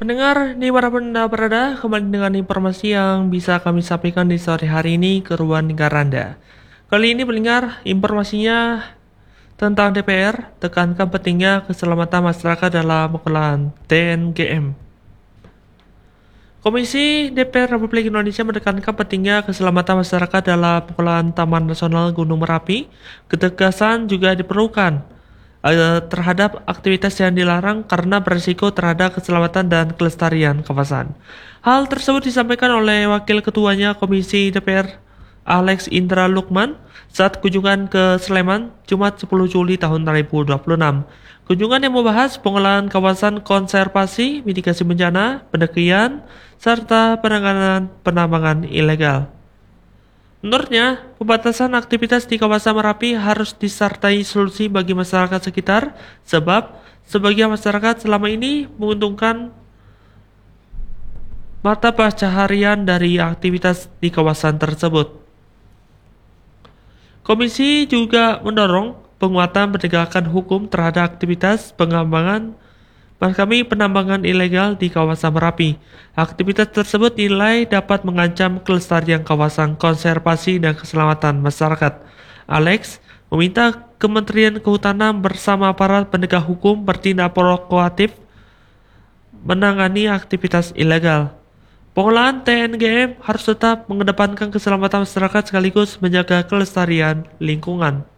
Pendengar, ini para benda berada kembali dengan informasi yang bisa kami sampaikan di sore hari ini ke ruang dengar Anda. Kali ini pendengar, informasinya tentang DPR tekankan pentingnya keselamatan masyarakat dalam pengelolaan TNGM. Komisi DPR Republik Indonesia menekankan pentingnya keselamatan masyarakat dalam pengelolaan Taman Nasional Gunung Merapi. Ketegasan juga diperlukan terhadap aktivitas yang dilarang karena berisiko terhadap keselamatan dan kelestarian kawasan. Hal tersebut disampaikan oleh Wakil Ketuanya Komisi DPR Alex Indra Lukman saat kunjungan ke Sleman Jumat 10 Juli tahun 2026. Kunjungan yang membahas pengelolaan kawasan konservasi, mitigasi bencana, pendakian, serta penanganan penambangan ilegal. Menurutnya, pembatasan aktivitas di kawasan Merapi harus disertai solusi bagi masyarakat sekitar, sebab sebagian masyarakat selama ini menguntungkan mata pencaharian dari aktivitas di kawasan tersebut. Komisi juga mendorong penguatan penegakan hukum terhadap aktivitas penambangan ilegal di kawasan Merapi. Aktivitas tersebut dinilai dapat mengancam kelestarian kawasan konservasi dan keselamatan masyarakat. Alex meminta Kementerian Kehutanan bersama aparat penegak hukum bertindak proaktif menangani aktivitas ilegal. Pengelolaan TNGM harus tetap mengedepankan keselamatan masyarakat sekaligus menjaga kelestarian lingkungan.